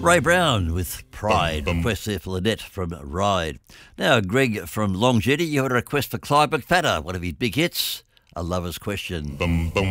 Ray Brown with Pride. Request there for Lynette from Ride. Now, Greg from Long Jetty, you had a request for Clive McFadder, one of his big hits, A Lover's Question.